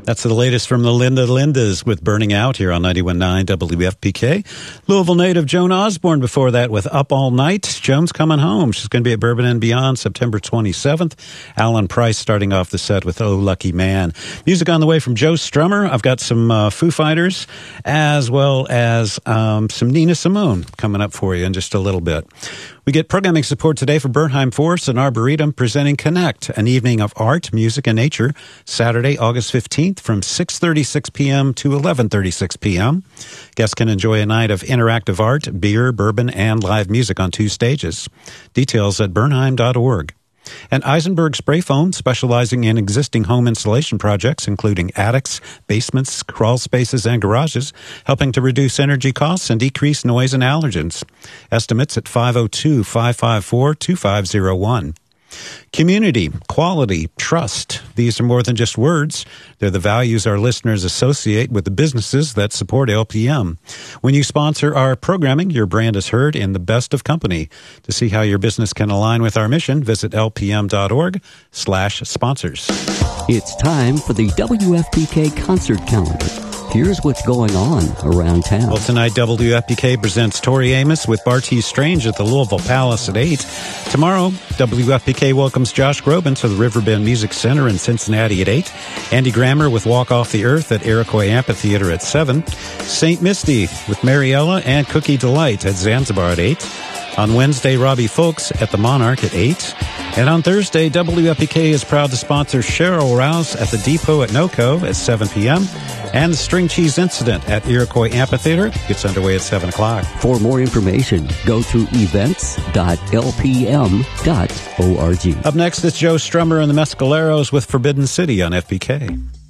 That's the latest from the Lindas with Burning Out here on 91.9 WFPK. Louisville native Joan Osborne before that with Up All Night. Joan's coming home. She's going to be at Bourbon and Beyond September 27th. Alan Price starting off the set with Oh Lucky Man. Music on the way from Joe Strummer. I've got some Foo Fighters as well as some Nina Simone coming up for you in just a little bit. We get programming support today for Bernheim Forest and Arboretum presenting Connect, an evening of art, music, and nature, Saturday, August 15th from 6:36 p.m. to 11:36 p.m. Guests can enjoy a night of interactive art, beer, bourbon, and live music on 2 stages. Details at bernheim.org. And Eisenberg Spray Foam, specializing in existing home insulation projects, including attics, basements, crawl spaces, and garages, helping to reduce energy costs and decrease noise and allergens. Estimates at 502-554-2501. Community, quality, trust. These are more than just words. They're the values our listeners associate with the businesses that support LPM. When you sponsor our programming, your brand is heard in the best of company. To see how your business can align with our mission, visit lpm.org/sponsors. It's time for the WFPK concert calendar. Here's what's going on around town. Well, tonight, WFPK presents Tori Amos with Bartees Strange at the Louisville Palace at 8. Tomorrow, WFPK welcomes Josh Groban to the Riverbend Music Center in Cincinnati at 8. Andy Grammer with Walk Off the Earth at Iroquois Amphitheater at 7. St. Misty with Mariella and Cookie Delight at Zanzibar at 8. On Wednesday, Robbie Folks at the Monarch at 8. And on Thursday, WFPK is proud to sponsor Cheryl Rouse at the Depot at NOCO at 7 p.m. And the String Cheese Incident at Iroquois Amphitheater gets underway at 7 o'clock. For more information, go to events.lpm.org. Up next is Joe Strummer and the Mescaleros with Forbidden City on FPK.